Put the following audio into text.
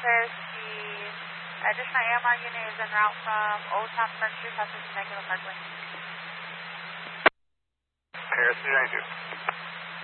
The additional AMR unit is en route from Old Town Furniture, south of Temecula Parkway. KRC 92.